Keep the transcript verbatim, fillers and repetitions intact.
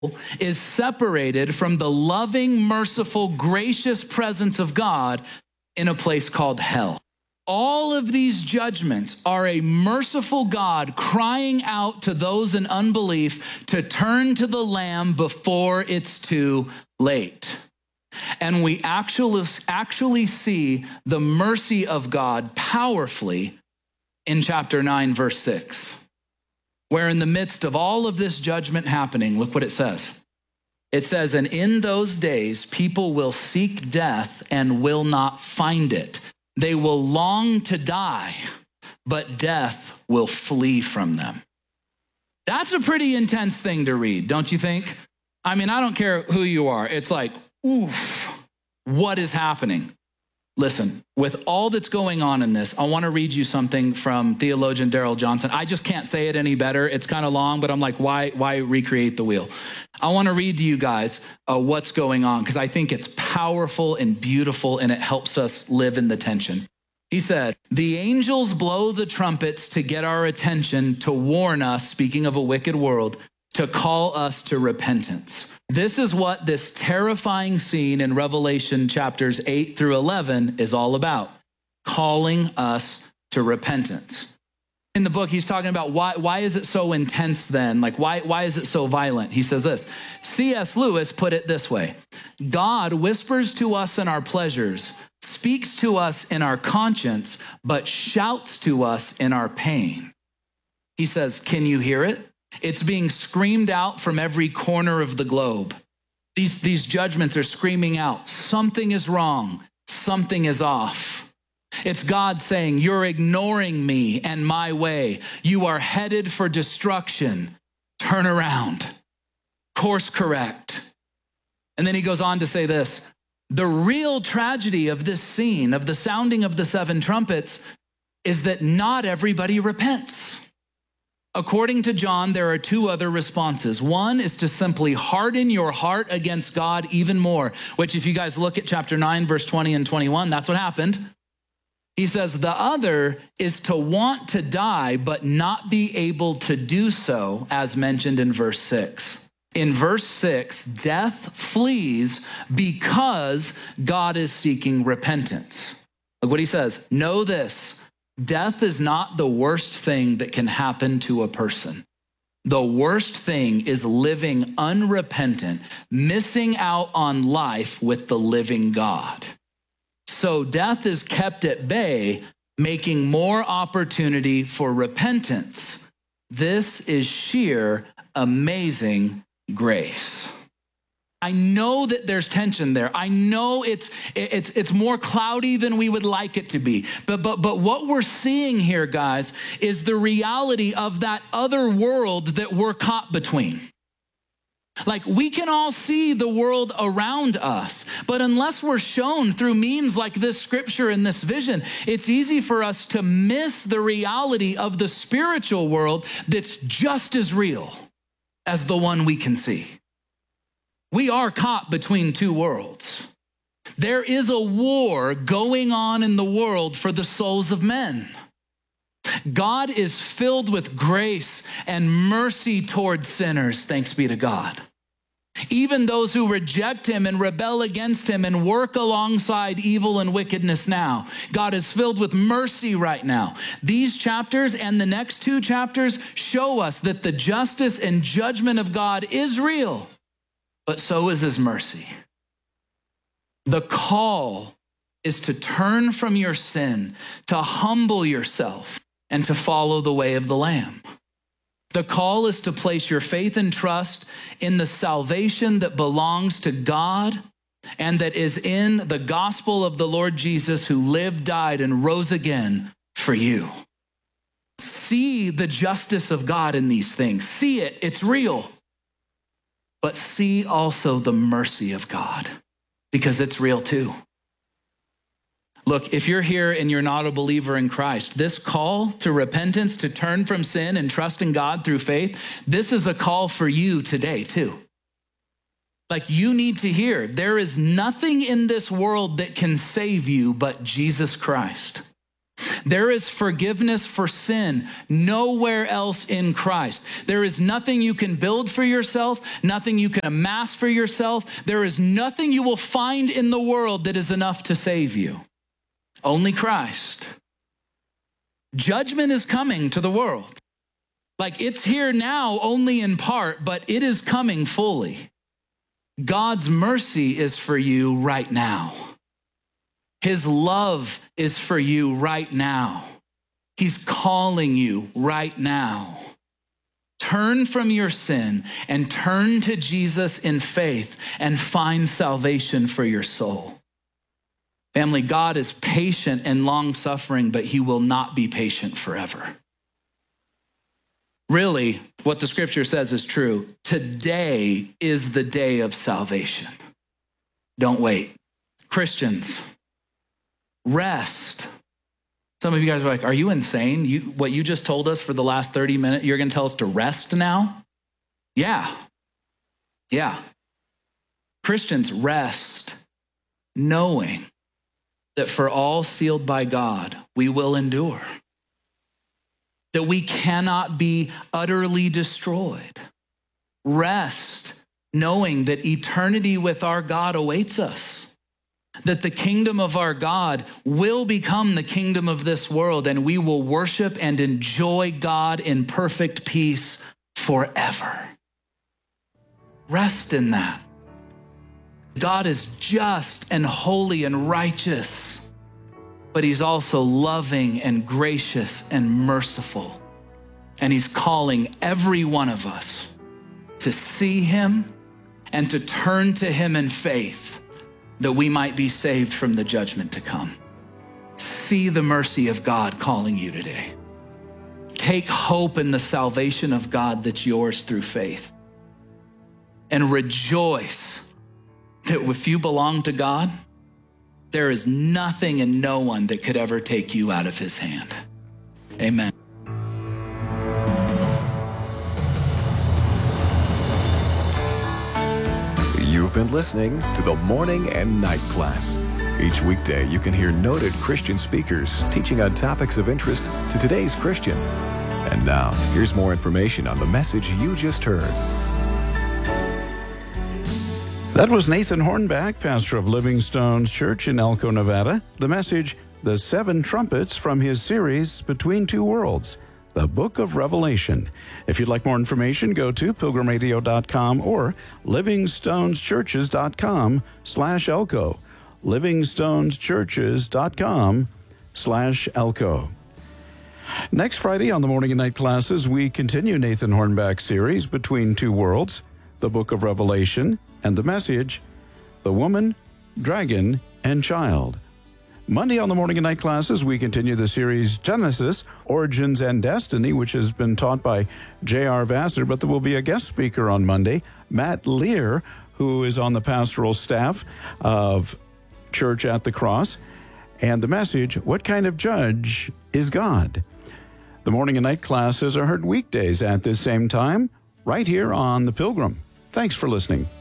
is separated from the loving, merciful, gracious presence of God in a place called hell. All of these judgments are a merciful God crying out to those in unbelief to turn to the Lamb before it's too late. And we actually, actually see the mercy of God powerfully in chapter nine, verse six, where in the midst of all of this judgment happening, look what it says. It says, and in those days, people will seek death and will not find it. They will long to die, but death will flee from them. That's a pretty intense thing to read, don't you think? I mean, I don't care who you are. It's like, oof, what is happening? Listen, with all that's going on in this, I want to read you something from theologian Darrell Johnson. I just can't say it any better. It's kind of long, but I'm like, why, why recreate the wheel? I want to read to you guys uh, what's going on, because I think it's powerful and beautiful, and it helps us live in the tension. He said, the angels blow the trumpets to get our attention, to warn us, speaking of a wicked world, to call us to repentance. This is what this terrifying scene in Revelation chapters eight through eleven is all about, calling us to repentance. In the book, he's talking about why, why is it so intense then? Like, why, why is it so violent? He says this, C S Lewis put it this way, God whispers to us in our pleasures, speaks to us in our conscience, but shouts to us in our pain. He says, can you hear it? It's being screamed out from every corner of the globe. These, these judgments are screaming out, something is wrong, something is off. It's God saying, you're ignoring me and my way. You are headed for destruction. Turn around, course correct. And then he goes on to say this, the real tragedy of this scene, of the sounding of the seven trumpets, is that not everybody repents. According to John, there are two other responses. One is to simply harden your heart against God even more, which if you guys look at chapter nine, verse twenty and twenty-one, that's what happened. He says the other is to want to die, but not be able to do so, as mentioned in verse six. In verse six, death flees because God is seeking repentance. Look what he says, know this, death is not the worst thing that can happen to a person. The worst thing is living unrepentant, missing out on life with the living God. So death is kept at bay, making more opportunity for repentance. This is sheer, amazing grace. I know that there's tension there. I know it's it's it's more cloudy than we would like it to be. But but but what we're seeing here, guys, is the reality of that other world that we're caught between. Like, we can all see the world around us, but unless we're shown through means like this scripture and this vision, it's easy for us to miss the reality of the spiritual world that's just as real as the one we can see. We are caught between two worlds. There is a war going on in the world for the souls of men. God is filled with grace and mercy towards sinners, thanks be to God. Even those who reject him and rebel against him and work alongside evil and wickedness now. God is filled with mercy right now. These chapters and the next two chapters show us that the justice and judgment of God is real, but so is his mercy. The call is to turn from your sin, to humble yourself, and to follow the way of the Lamb. The call is to place your faith and trust in the salvation that belongs to God and that is in the gospel of the Lord Jesus, who lived, died, and rose again for you. See the justice of God in these things. See it, it's real. But see also the mercy of God, because it's real too. Look, if you're here and you're not a believer in Christ, this call to repentance, to turn from sin and trust in God through faith, this is a call for you today too. Like, you need to hear, there is nothing in this world that can save you but Jesus Christ. There is forgiveness for sin nowhere else in Christ. There is nothing you can build for yourself, nothing you can amass for yourself. There is nothing you will find in the world that is enough to save you. Only Christ. Judgment is coming to the world. Like, it's here now only in part, but it is coming fully. God's mercy is for you right now. His love is for you right now. He's calling you right now. Turn from your sin and turn to Jesus in faith and find salvation for your soul. Family, God is patient and long-suffering, but he will not be patient forever. Really, what the scripture says is true. Today is the day of salvation. Don't wait. Christians, rest. Some of you guys are like, are you insane? You, what you just told us for the last thirty minutes, you're going to tell us to rest now? Yeah. Yeah. Christians, rest, knowing that for all sealed by God, we will endure. That we cannot be utterly destroyed. Rest, knowing that eternity with our God awaits us. That the kingdom of our God will become the kingdom of this world, and we will worship and enjoy God in perfect peace forever. Rest in that. God is just and holy and righteous, but he's also loving and gracious and merciful. And he's calling every one of us to see him and to turn to him in faith, that we might be saved from the judgment to come. See the mercy of God calling you today. Take hope in the salvation of God that's yours through faith. And rejoice that if you belong to God, there is nothing and no one that could ever take you out of his hand. Amen. You've been listening to the Morning and Night Class. Each weekday, you can hear noted Christian speakers teaching on topics of interest to today's Christian. And now, here's more information on the message you just heard. That was Nathan Hornback, pastor of Living Stones Church in Elko, Nevada. The message, The Seven Trumpets, from his series, Between Two Worlds, the Book of Revelation. If you'd like more information, go to pilgrim radio dot com or livingstoneschurches.com slash Elko. livingstoneschurches.com slash Elko. Next Friday on the Morning and Night Classes, we continue Nathan Hornback's series, Between Two Worlds, the Book of Revelation, and the message, The Woman, Dragon, and Child. Monday on the Morning and Night Classes, we continue the series Genesis, Origins and Destiny, which has been taught by J R Vassar, but there will be a guest speaker on Monday, Matt Lear, who is on the pastoral staff of Church at the Cross. And the message, What Kind of Judge is God? The Morning and Night Classes are heard weekdays at this same time, right here on The Pilgrim. Thanks for listening.